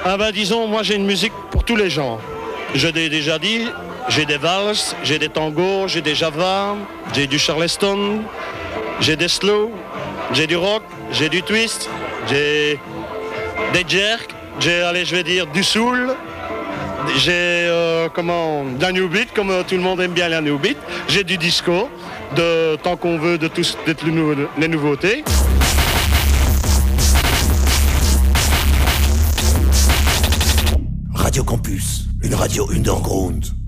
Ah ben disons, moi j'ai une musique pour tous les genres. Je l'ai déjà dit, j'ai des valses, j'ai des tangos, j'ai des java, j'ai du charleston, j'ai des slow, j'ai du rock, j'ai du twist, j'ai des jerks, j'ai, allez, je vais dire, du soul, j'ai, de la new beat, comme tout le monde aime bien la new beat, j'ai du disco, de tant qu'on veut, de toutes les nouveautés. Radio Campus, une radio underground.